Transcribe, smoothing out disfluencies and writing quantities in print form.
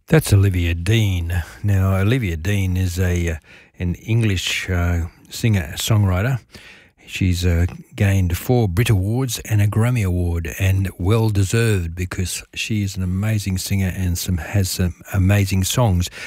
That's Olivia Dean. Now, Olivia Dean is an English singer-songwriter. She's gained 4 Brit Awards and a Grammy Award, and well deserved because she is an amazing singer and has some amazing songs.